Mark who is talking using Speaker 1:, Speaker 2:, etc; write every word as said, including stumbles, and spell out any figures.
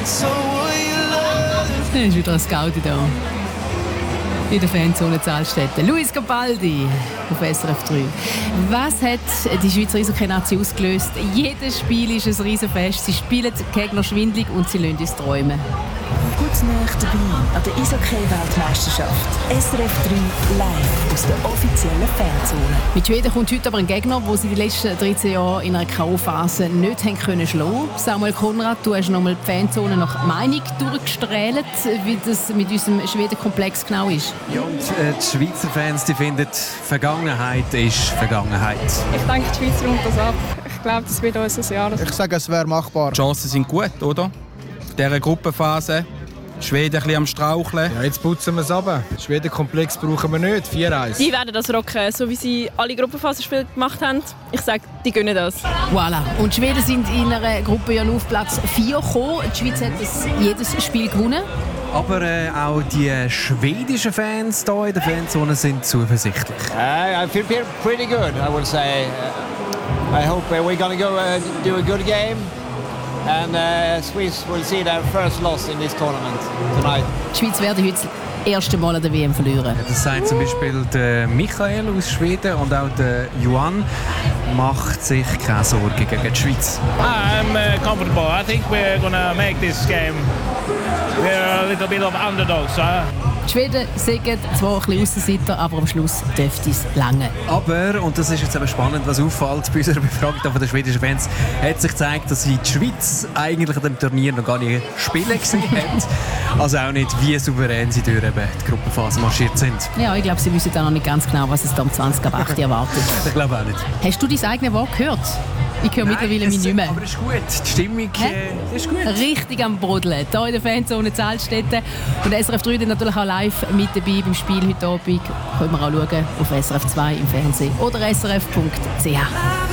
Speaker 1: Da ist wieder ein Gaudi da. In der Fanzone Zahlstätte. Luis Capaldi auf S R F drei. Was hat die Schweizer Eishockey-Nazi ausgelöst? Jedes Spiel ist ein Riesenfest. Sie spielen die Gegner schwindlig und sie lassen uns träumen.
Speaker 2: Gut nah dabei an der Eishockey-Weltmeisterschaft. S R F drei live aus der offiziellen Fanzone.
Speaker 1: Mit Schweden kommt heute aber ein Gegner, den sie die letzten dreizehn Jahre in einer K O-Phase nicht haben können schlagen. Samuel Konrad, du hast nochmal die Fanzone nach Meinung durchgestrahlt, wie das mit unserem Schweden-Komplex genau ist.
Speaker 3: Ja, und äh, die Schweizer Fans die finden, Vergangenheit ist Vergangenheit.
Speaker 4: Ich denke, die Schweiz räumt das ab. Ich glaube, das wird unser Jahr.
Speaker 5: Ich sage, es wäre machbar.
Speaker 6: Die Chancen sind gut, oder? In dieser Gruppenphase. Schweden ein bisschen am Straucheln.
Speaker 5: Ja, jetzt putzen wir es ab. Schweden-Komplex brauchen wir nicht. vier eins.
Speaker 4: Die werden das rocken, so wie sie alle Gruppenphasenspiele gemacht haben. Ich sage, die gönnen das.
Speaker 1: Voilà. Und die Schweden sind in einer Gruppe ja nur auf Platz vier gekommen. Die Schweiz hat das jedes Spiel gewonnen.
Speaker 3: Aber äh, auch die schwedischen Fans hier in der Fanzone sind zuversichtlich.
Speaker 7: Uh, I feel pretty good, I would say. Uh, I hope uh, we're going to go uh, do a good game. And uh, Swiss will see their first loss in this tournament tonight.
Speaker 1: Die Schweiz werden heute das erste Mal an der W M verlieren.
Speaker 3: Ja, das sagt zum Beispiel der Michael aus Schweden und auch der Johan macht sich keine Sorgen gegen die Schweiz.
Speaker 8: I'm uh, comfortable. I think we're going to make this game. We're a little bit of underdogs. Huh?
Speaker 1: Die Schweden sagen zwar ein bisschen Aussenseiter, aber am Schluss dürfte es lange.
Speaker 3: Aber, und das ist jetzt eben spannend, was auffällt bei unserer Befragung von den schwedischen Fans, hat sich gezeigt, dass die Schweiz eigentlich an dem Turnier noch gar nicht spielen gesehen hat. Also auch nicht, wie souverän sie durch eben die Gruppenphase marschiert sind.
Speaker 1: Ja, ich glaube, sie wissen auch noch nicht ganz genau, was es da am zwanzig ab acht erwartet.
Speaker 3: Ich glaube auch nicht.
Speaker 1: Hast du dein eigenes Wort gehört? Ich höre mittlerweile mich nicht mehr.
Speaker 3: Aber es ist gut. Die Stimmung äh, ist gut.
Speaker 1: Richtig am Brodeln. Hier in der Fanzone Zahlstätte. Und S R F drei natürlich auch live mit dabei beim Spiel heute Abend. Können wir auch schauen auf S R F zwei im Fernsehen oder S R F punkt C H.